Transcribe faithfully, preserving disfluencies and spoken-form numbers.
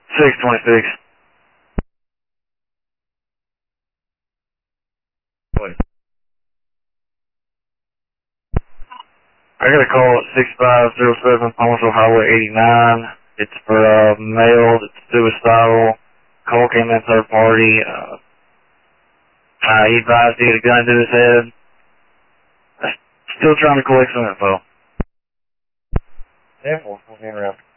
six twenty-six. Wait. I got a call at six five zero seven Palmersville Highway eighty-nine. It's for a uh, male that's suicidal. Call came in third party. Uh, uh, he advised he had a gun to his head. Still trying to collect some info. Yeah, we'll, we'll be around.